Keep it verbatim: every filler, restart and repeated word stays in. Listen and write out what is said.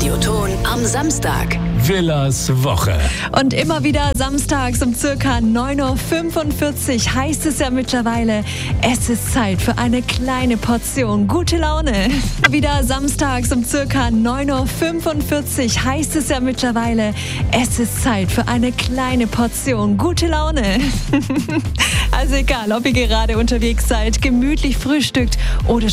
Radioton am Samstag. Willas Woche. Und immer wieder samstags um circa neun Uhr fünfundvierzig heißt es ja mittlerweile, es ist Zeit für eine kleine Portion gute Laune. Wieder samstags um circa neun Uhr fünfundvierzig heißt es ja mittlerweile, es ist Zeit für eine kleine Portion gute Laune. Also egal, ob ihr gerade unterwegs seid, gemütlich frühstückt oder